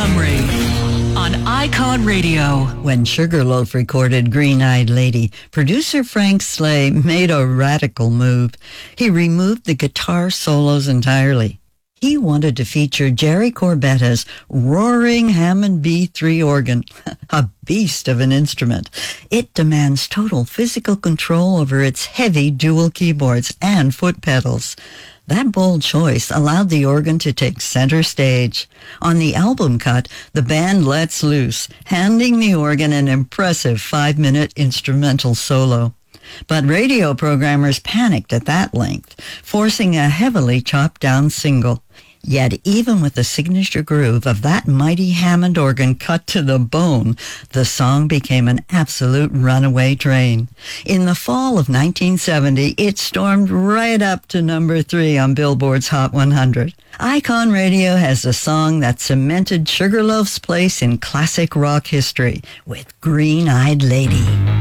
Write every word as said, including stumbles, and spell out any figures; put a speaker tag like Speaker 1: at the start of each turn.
Speaker 1: Montgomery on Icon Radio.
Speaker 2: When Sugarloaf recorded Green-Eyed Lady, producer Frank Slay made a radical move. He removed the guitar solos entirely. He wanted to feature Jerry Corbetta's roaring Hammond B three organ, a beast of an instrument. It demands total physical control over its heavy dual keyboards and foot pedals. That bold choice allowed the organ to take center stage. On the album cut, the band lets loose, handing the organ an impressive five-minute instrumental solo. But radio programmers panicked at that length, forcing a heavily chopped-down single. Yet even with the signature groove of that mighty Hammond organ cut to the bone, the song became an absolute runaway train. In the fall of nineteen seventy, it stormed right up to number three on Billboard's Hot one hundred. Icon Radio has a song that cemented Sugarloaf's place in classic rock history with Green-Eyed Lady.